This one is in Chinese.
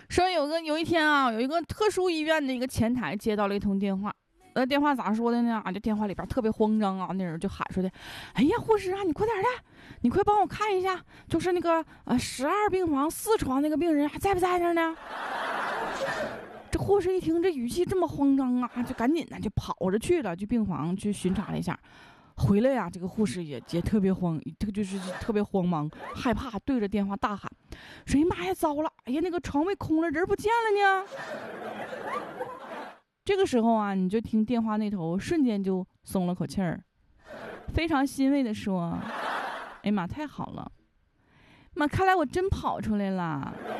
说有一天啊，有一个特殊医院的一个前台接到了一通电话。电话咋说的呢？这电话里边特别慌张啊，那人就喊说的：“哎呀，护士啊，你快点的，你快帮我看一下，就是那个12病房4床那个病人还在不在那呢？”这护士一听这语气这么慌张啊，就赶紧呢就跑着去了，去病房去巡查了一下。回来呀，这个护士也特别就是特别慌忙，害怕，对着电话大喊：“说妈呀，糟了！哎呀，那个床位空了，人不见了呢！”这个时候啊，你就听电话那头瞬间就松了口气儿，非常欣慰的说：“哎妈，太好了，妈，看来我真跑出来了。